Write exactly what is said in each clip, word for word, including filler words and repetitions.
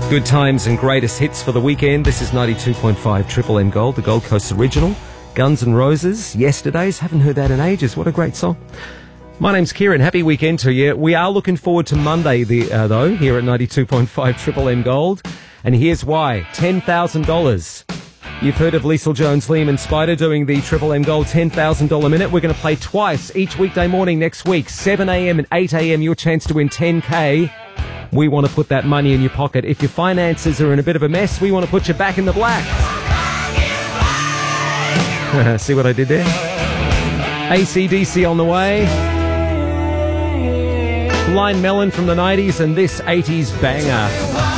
Good times and greatest hits for the weekend. This is ninety-two point five Triple M Gold, the Gold Coast original. Guns N' Roses, Yesterdays. Haven't heard that in ages. What a great song. My name's Kieran. Happy weekend to you. We are looking forward to Monday, the, uh, though, here at ninety-two point five Triple M Gold. And here's why. ten thousand dollars. You've heard of Liesl Jones, Liam and Spider doing the Triple M Gold ten thousand dollars minute. We're going to play twice each weekday morning next week, seven a.m. and eight a.m. Your chance to win ten K. We want to put that money in your pocket. If your finances are in a bit of a mess, we want to put you back in the black. See what I did there? A C D C on the way. Blind Melon from the nineties and this eighties banger.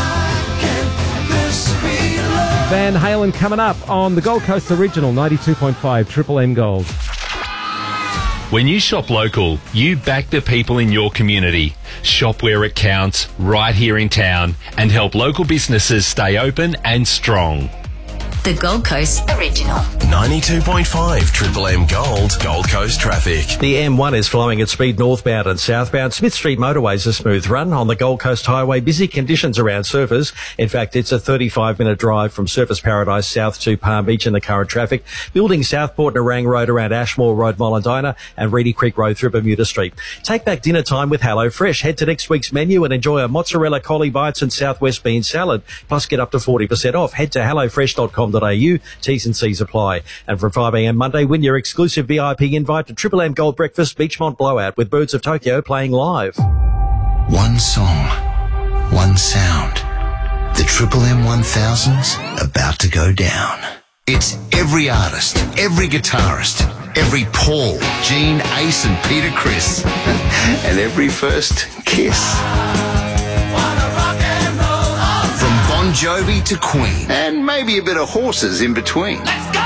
Van Halen coming up on the Gold Coast original, ninety-two point five Triple M Gold. When you shop local, you back the people in your community. Shop where it counts, right here in town, and help local businesses stay open and strong. The Gold Coast original. ninety-two point five Triple M Gold, Gold Coast traffic. The M one is flowing at speed northbound and southbound. Smith Street motorway's a smooth run. On the Gold Coast Highway, busy conditions around Surfers. In fact, it's a thirty-five minute drive from Surfers Paradise south to Palm Beach in the current traffic. Building Southport Nerang Road around Ashmore Road, Molondina, and Reedy Creek Road through Bermuda Street. Take back dinner time with HelloFresh. Head to next week's menu and enjoy a mozzarella collie bites and southwest bean salad. Plus get up to forty percent off. Head to hello fresh dot com dot a u. T's and C's apply. And from five a.m. Monday, win your exclusive V I P invite to Triple M Gold Breakfast Beachmont Blowout with Birds of Tokyo playing live. One song, one sound. The Triple M one thousand's about to go down. It's every artist, every guitarist, every Paul, Gene, Ace and Peter Criss, and every first kiss. Bon Jovi to Queen, and maybe a bit of horses in between. Let's go!